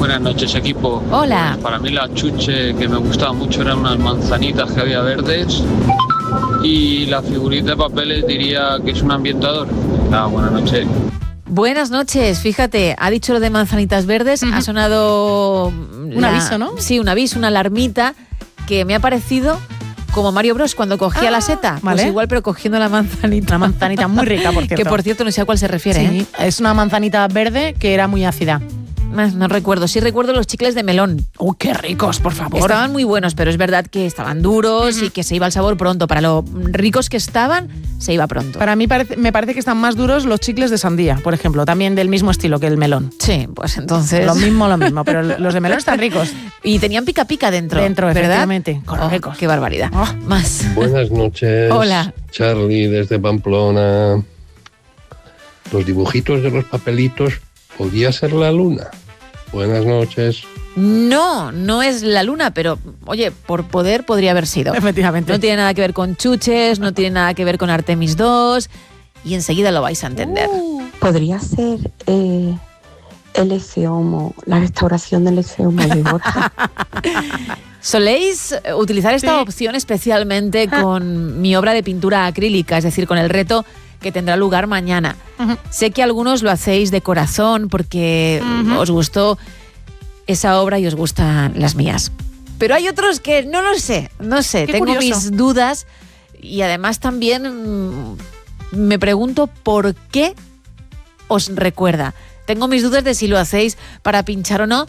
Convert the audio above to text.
Buenas noches, equipo. Hola. Para mí la chuche que me gustaba mucho eran unas manzanitas que había verdes. Y la figurita de papeles diría que es un ambientador. Buenas noches. Buenas noches, fíjate, ha dicho lo de manzanitas verdes, ha sonado... Un aviso, ¿no? Sí, un aviso, una alarmita, que me ha parecido como Mario Bros cuando cogía la seta, vale. Pues igual, pero cogiendo la manzanita. Una manzanita muy rica, por cierto. Que por cierto no sé a cuál se refiere. Sí, es una manzanita verde que era muy ácida. No recuerdo, sí recuerdo los chicles de melón. ¡Uy, qué ricos, por favor! Estaban muy buenos, pero es verdad que estaban duros y que se iba el sabor pronto. Para lo ricos que estaban, se iba pronto. Para mí me parece que están más duros los chicles de sandía, por ejemplo, también del mismo estilo que el melón. Sí, pues entonces... Lo mismo, pero los de melón están ricos. Y tenían pica pica dentro, ¿verdad? Efectivamente. Correctos. Qué barbaridad. Más. Buenas noches. Hola. Charlie desde Pamplona. Los dibujitos de los papelitos podía ser la luna. Buenas noches. No es la luna, pero oye, por poder podría haber sido. Efectivamente. No tiene nada que ver con chuches, no tiene nada que ver con Artemis 2 y enseguida lo vais a entender. Podría ser el Ecce-Homo, la restauración del Ecce-Homo de Borja. Soléis utilizar esta opción especialmente con mi obra de pintura acrílica, es decir, con el reto que tendrá lugar mañana. Sé que algunos lo hacéis de corazón porque os gustó esa obra y os gustan las mías. Pero hay otros que no lo sé, tengo curioso. mis dudas y además también me pregunto por qué os recuerda. Tengo mis dudas de si lo hacéis para pinchar o no,